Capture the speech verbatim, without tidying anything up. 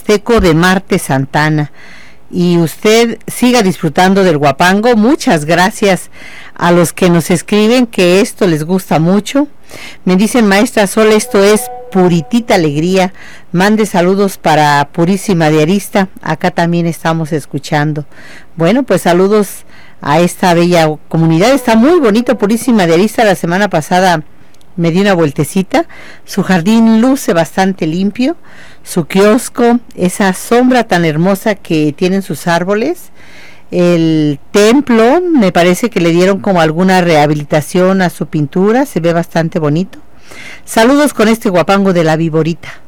Huasteco de Marte Santana. Y usted siga disfrutando del guapango. Muchas gracias a los que nos escriben que esto les gusta mucho. Me dicen, maestra Sol, esto es puritita alegría. Mande saludos para Purísima de Arista. Acá también estamos escuchando. Bueno, pues saludos a esta bella comunidad. Está muy bonito Purísima de Arista. La semana pasada me di una vueltecita. Su jardín luce bastante limpio, su kiosco, esa sombra tan hermosa que tienen sus árboles, el templo, me parece que le dieron como alguna rehabilitación a su pintura, se ve bastante bonito. Saludos con este guapango de la Viborita.